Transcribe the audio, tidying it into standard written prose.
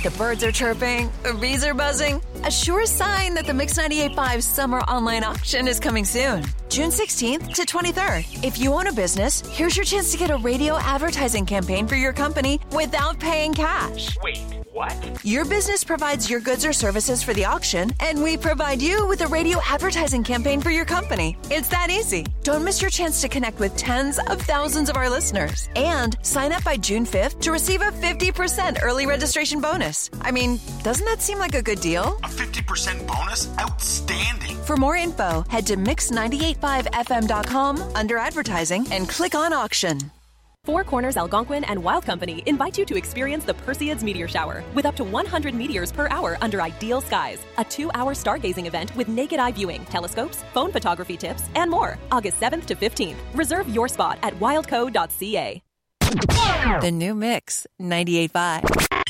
The birds are chirping, the bees are buzzing. A sure sign that the Mix 98.5 Summer Online Auction is coming soon. June 16th to 23rd. If you own a business, here's your chance to get a radio advertising campaign for your company without paying cash. Wait, what? Your business provides your goods or services for the auction, and we provide you with a radio advertising campaign for your company. It's that easy. Don't miss your chance to connect with tens of thousands of our listeners. And sign up by June 5th to receive a 50% early registration bonus. I mean, doesn't that seem like a good deal? A 50% bonus? Outstanding. For more info, head to mix985fm.com under advertising and click on auction. Four Corners Algonquin and Wild Company invite you to experience the Perseids Meteor Shower with up to 100 meteors per hour under ideal skies. A 2-hour stargazing event with naked eye viewing, telescopes, phone photography tips, and more. August 7th to 15th. Reserve your spot at wildco.ca. The new Mix 98.5.